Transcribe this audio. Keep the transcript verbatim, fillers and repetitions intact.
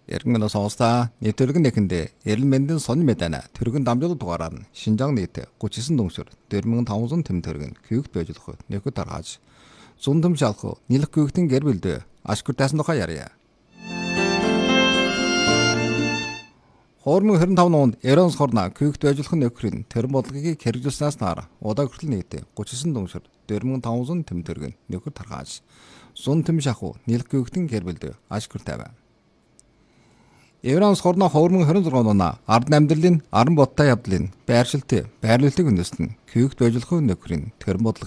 Иргэн сонсоо нэвтрүүлэг нэхэндээ эрүүл мэндийн сонин мэдэнэ тэрэгэн дамжуулалт дугаараар нь Шинжаан нийт гуч сан дүнсээр дөрвөн таван тэмдэг тэрэг күйгт байж болох нэхүд таргааж зундэм шалах нийлэх күйгтэн гэр бүлдээ ашгүр тайсан тухай ярья. Хоормон хорин таван онд Эрон сорна күйгт байж болох нөхрийн тэр бодлогыг хэрэгжүүлснээс нар удаа хүртэл нийт гуч сан дүнсээр дөрвөн таван тэмдэг тэрэг нэхүд таргааж зундэм шахуу нийлэх күйгтэн гэр бүлдээ ашгүр тавиа. Евранс хорно хоормон хорин зургаанаа ард амьдралын аран бодтой явдлын байршилт байрлуулалтыг үндэстэн күйгт байж болох нөхрийн тэр бодлого